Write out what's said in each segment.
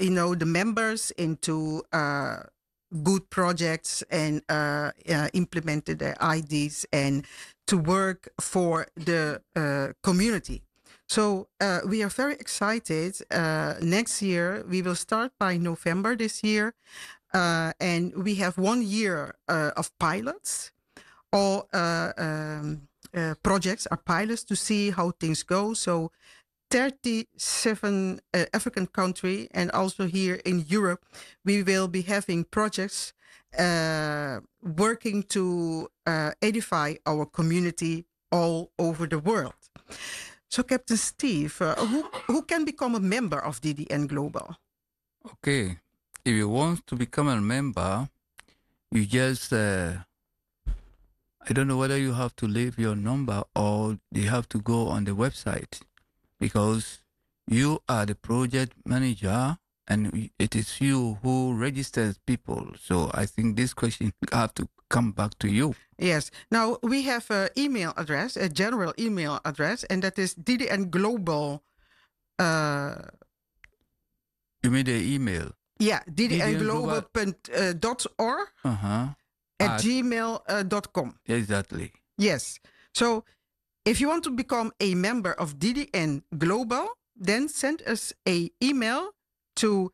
the members into good projects and implemented their ideas and to work for the community. So we are very excited. Next year, we will start by November this year. And we have 1 year of pilots. All projects are pilots to see how things go. So 37 African country and also here in Europe, we will be having projects working to edify our community all over the world. So, Captain Steve, who can become a member of DDN Global? Okay, if you want to become a member, you just I don't know whether you have to leave your number or you have to go on the website, because you are the project manager and it is you who registers people. So I think this question have to come back to you. Yes. Now we have an email address, a general email address, and that is DDN Global. You mean the email? Yeah, ddnglobal.org at gmail.com. Exactly. Yes. So if you want to become a member of DDN Global, then send us an email to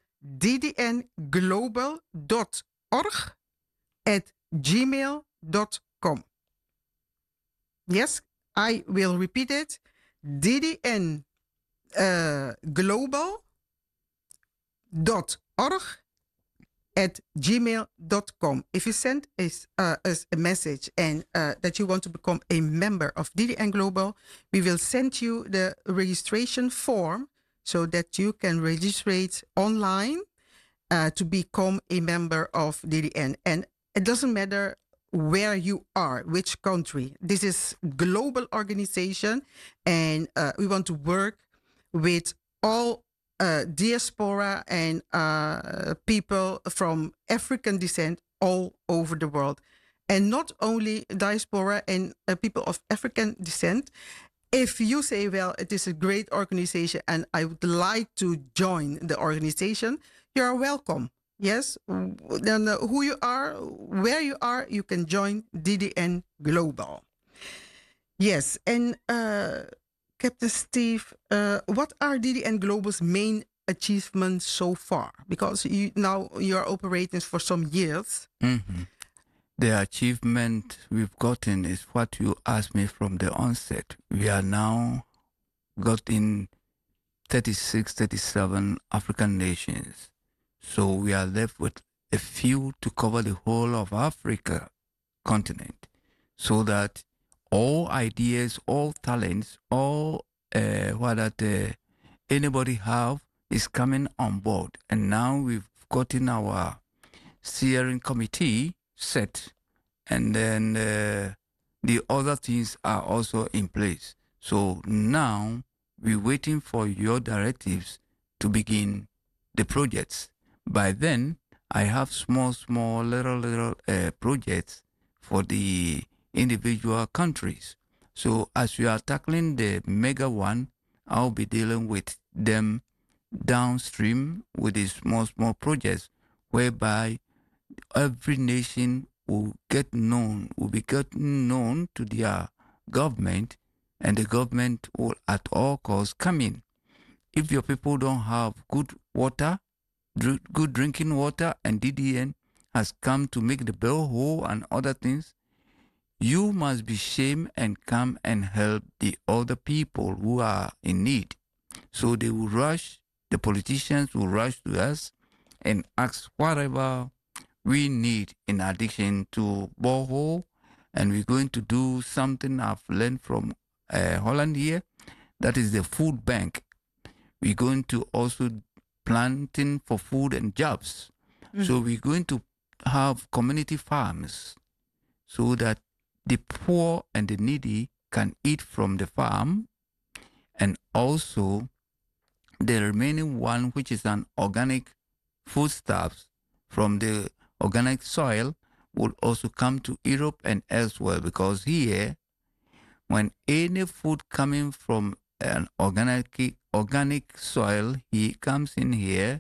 ddnglobal.org at gmail.com. Yes, I will repeat it. DDN global.org at gmail.com. If you send us a message and that you want to become a member of DDN Global, we will send you the registration form so that you can register online to become a member of DDN. And it doesn't matter where you are, which country. This is global organization, and we want to work with all diaspora and people from African descent all over the world. And not only diaspora and people of African descent. If you say, well, it is a great organization and I would like to join the organization, you are welcome. Yes, then who you are, where you are, you can join DDN Global. Yes, and Captain Steve, what are DDN Global's main achievements so far? Because you are operating for some years. Mm-hmm. The achievement we've gotten is what you asked me from the onset. We are now got in 36, 37 African nations. So we are left with a few to cover the whole of Africa continent, so that all ideas, all talents, all anybody have is coming on board. And now we've gotten our steering committee set, and then the other things are also in place. So now we're waiting for your directives to begin the projects. By then, I have small, little projects for the individual countries. So as we are tackling the mega one, I'll be dealing with them downstream with the small projects, whereby every nation will be getting known to their government, and the government will at all costs come in. If your people don't have good water, good drinking water, and DDN has come to make the borehole and other things, you must be shamed and come and help the other people who are in need. So they will rush, the politicians will rush to us and ask whatever we need in addition to borehole. And we're going to do something I've learned from Holland here, that is the food bank. We're going to also planting for food and jobs. Mm-hmm. So we're going to have community farms so that the poor and the needy can eat from the farm, and also the remaining one, which is an organic foodstuffs from the organic soil, will also come to Europe and elsewhere, because here, when any food coming from an organic soil, he comes in here,